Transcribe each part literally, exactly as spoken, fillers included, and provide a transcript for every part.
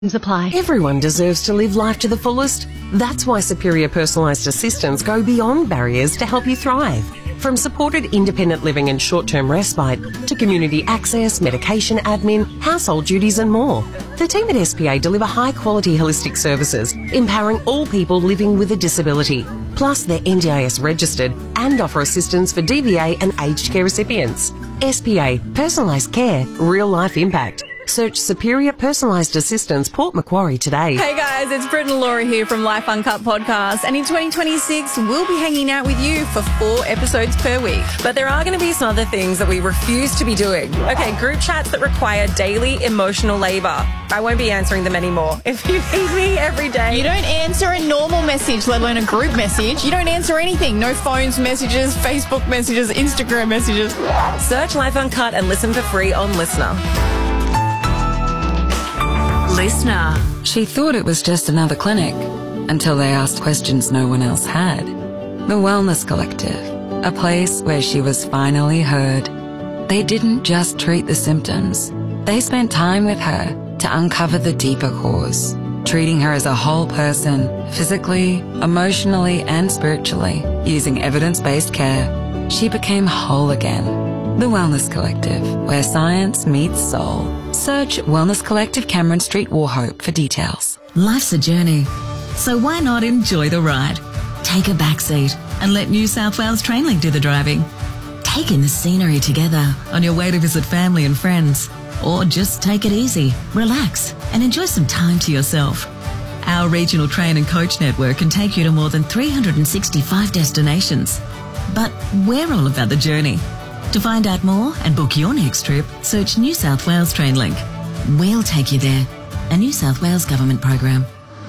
Apply. Everyone deserves to live life to the fullest. That's why Superior Personalised Assistance go beyond barriers to help you thrive. From supported independent living and short-term respite to community access, medication admin, household duties and more. The team at S P A deliver high-quality holistic services, empowering all people living with a disability. Plus, they're N D I S registered and offer assistance for D V A and aged care recipients. S P A, personalised care, real-life impact. Search Superior Personalised Assistance Port Macquarie today. Hey guys, it's Brit and Laura here from Life Uncut Podcast, and in twenty twenty-six we'll be hanging out with you for four episodes per week. But there are going to be some other things that we refuse to be doing. Okay, group chats that require daily emotional labour. I won't be answering them anymore. If you need me every day. You don't answer a normal message, let alone a group message. You don't answer anything. No phones messages, Facebook messages, Instagram messages. Search Life Uncut and listen for free on Listener. Listener. She thought it was just another clinic until they asked questions no one else had. The Wellness Collective, a place where she was finally heard. They didn't just treat the symptoms. They spent time with her to uncover the deeper cause, treating her as a whole person, physically, emotionally, and spiritually. Using evidence-based care, she became whole again. The Wellness Collective, where science meets soul. Search Wellness Collective Cameron Street, Warhope for details. Life's a journey, so why not enjoy the ride? Take a back seat and let New South Wales Trainlink do the driving. Take in the scenery together on your way to visit family and friends. Or just take it easy, relax, and enjoy some time to yourself. Our regional train and coach network can take you to more than three hundred sixty-five destinations. But we're all about the journey. To find out more and book your next trip, search New South Wales Trainlink. We'll take you there. A New South Wales government program.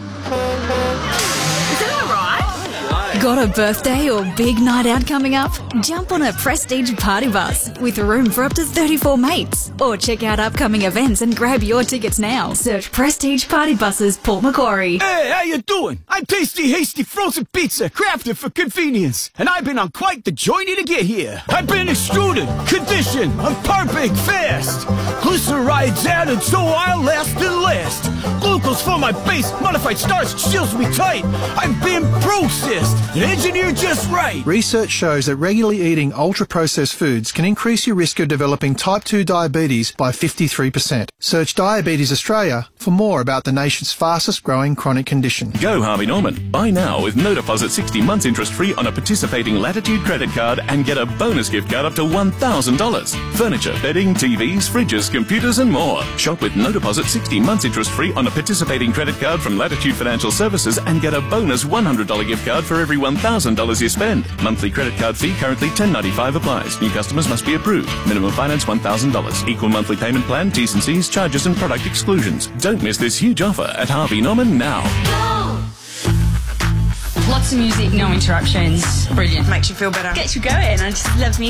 Got a birthday or big night out coming up? Jump on a Prestige party bus with room for up to thirty-four mates. Or check out upcoming events and grab your tickets now. Search Prestige Party Buses Port Macquarie. Hey, how you doing? I'm Tasty Hasty Frozen Pizza, crafted for convenience. And I've been on quite the journey to get here. I've been extruded, conditioned, I'm perfect fast. Glycerides added so I'll last and last. Glucose for my base, modified starch chills me tight. I've been processed. Engineered just right. Research shows that regularly eating ultra-processed foods can increase your risk of developing type two diabetes by fifty-three percent. Search Diabetes Australia for more about the nation's fastest growing chronic condition. Go Harvey Norman. Buy now with no deposit sixty months interest free on a participating Latitude credit card and get a bonus gift card up to one thousand dollars. Furniture, bedding, T Vs, fridges, computers and more. Shop with no deposit sixty months interest free on a participating credit card from Latitude Financial Services and get a bonus one hundred dollars gift card for every one thousand dollars you spend. Monthly credit card fee currently ten ninety-five applies. New customers must be approved. Minimum finance one thousand dollars. Equal monthly payment plan, T's and C's, charges and product exclusions. Don't miss this huge offer at Harvey Norman now. Lots of music, no interruptions. Brilliant. Makes you feel better. Gets you going. I just love music.